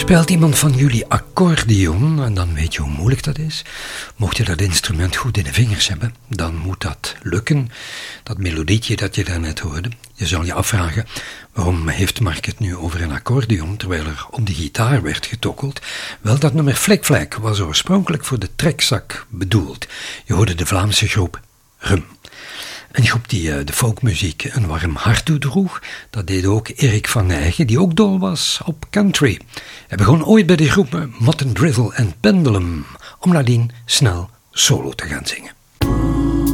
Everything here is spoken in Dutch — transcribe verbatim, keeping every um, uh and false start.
Speelt iemand van jullie accordeon, en dan weet je hoe moeilijk dat is. Mocht je dat instrument goed in de vingers hebben, dan moet dat lukken. Dat melodietje dat je daarnet hoorde. Je zal je afvragen, waarom heeft Mark het nu over een accordeon, terwijl er op de gitaar werd getokkeld? Wel, dat nummer Flik Flak was oorspronkelijk voor de trekzak bedoeld. Je hoorde de Vlaamse groep Rum. Een groep die uh, de folkmuziek een warm hart toedroeg. Dat deed ook Erik van Nijgen, die ook dol was op country. Hij begon ooit bij de groepen Mott and Drizzle en Pendulum, om nadien snel solo te gaan zingen.